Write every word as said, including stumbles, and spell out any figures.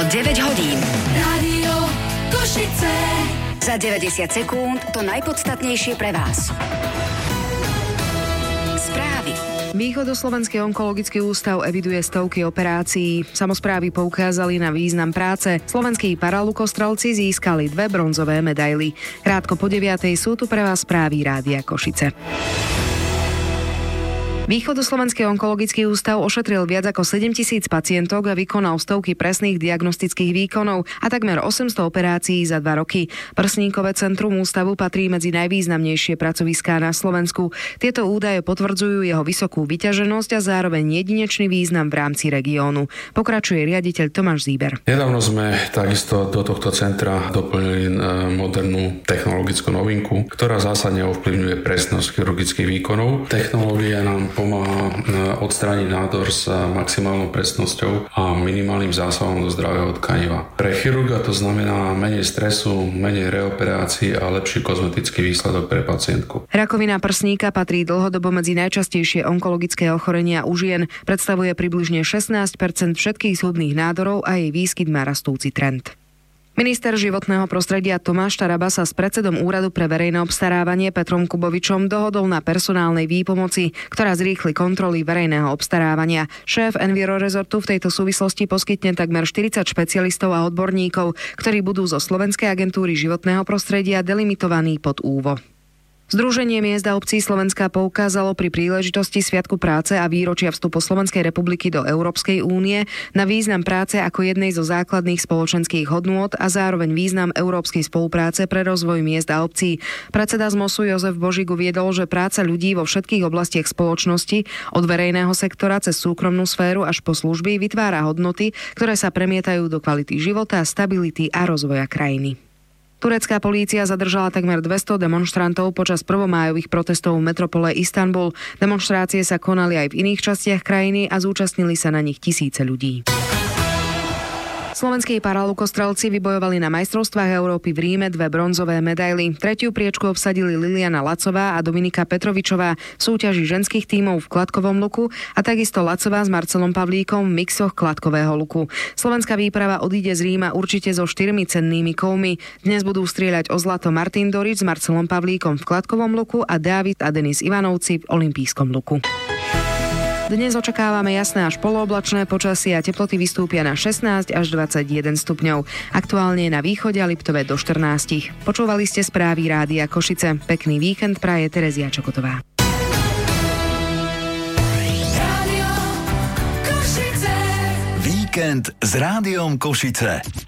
deväť hodín. Rádio Košice. Za deväťdesiat sekúnd to najpodstatnejšie pre vás. Správy. Východoslovenský onkologický ústav eviduje stovky operácií. Samosprávy poukázali na význam práce. Slovenskí paralukostrelci získali dve bronzové medaily. Krátko po deviatej sú tu pre vás správy Rádia Košice. Východoslovenský onkologický ústav ošetril viac ako sedemtisíc pacientok a vykonal stovky presných diagnostických výkonov a takmer osemsto operácií za dva roky. Prsníkové centrum ústavu patrí medzi najvýznamnejšie pracoviská na Slovensku. Tieto údaje potvrdzujú jeho vysokú vyťaženosť a zároveň jedinečný význam v rámci regiónu. Pokračuje riaditeľ Tomáš Zíber. Nedávno sme takisto do tohto centra doplnili modernú technologickú novinku, ktorá zásadne ovplyvňuje presnosť chirurgických výkonov. Technológia nám pomáha odstrániť nádor s maximálnou presnosťou a minimálnym zásahom do zdravého tkaniva. Pre chirurga to znamená menej stresu, menej reoperácií a lepší kozmetický výsledok pre pacientku. Rakovina prsníka patrí dlhodobo medzi najčastejšie onkologické ochorenia u žien. Predstavuje približne šestnásť percent všetkých zhubných nádorov a jej výskyt má rastúci trend. Minister životného prostredia Tomáš Taraba sa s predsedom Úradu pre verejné obstarávanie Petrom Kubovičom dohodol na personálnej výpomoci, ktorá zrýchli kontroly verejného obstarávania. Šéf Enviro Resortu v tejto súvislosti poskytne takmer štyridsať špecialistov a odborníkov, ktorí budú zo Slovenskej agentúry životného prostredia delimitovaní pod úvo. Združenie miest a obcí Slovenska poukázalo pri príležitosti Sviatku práce a výročia vstupu Slovenskej republiky do Európskej únie na význam práce ako jednej zo základných spoločenských hodnôt a zároveň význam európskej spolupráce pre rozvoj miest a obcí. Predseda zmosu Jozef Božík uviedol, že práca ľudí vo všetkých oblastiach spoločnosti, od verejného sektora cez súkromnú sféru až po služby, vytvára hodnoty, ktoré sa premietajú do kvality života, stability a rozvoja krajiny. Turecká polícia zadržala takmer dvesto demonštrantov počas prvomájových protestov v metropole Istanbul. Demonštrácie sa konali aj v iných častiach krajiny a zúčastnili sa na nich tisíce ľudí. Slovenskí paralukostrelci vybojovali na majstrovstvách Európy v Ríme dve bronzové medaily. Tretiu priečku obsadili Liliana Lacová a Dominika Petrovičová v súťaži ženských tímov v kladkovom luku a takisto Lacová s Marcelom Pavlíkom v mixoch kladkového luku. Slovenská výprava odíde z Ríma určite so štyrmi cennými kovmi. Dnes budú strieľať o zlato Martin Dorič s Marcelom Pavlíkom v kladkovom luku a Dávid a Denis Ivanovci v olympijskom luku. Dnes očakávame jasné až polooblačné počasie a teploty vystúpia na šestnásť až dvadsaťjeden stupňov. Aktuálne na východe a Liptove do štrnásť. Počúvali ste správy Rádia Košice. Pekný víkend praje Terezia Čokotová. Rádio Košice. Víkend s Rádiom Košice.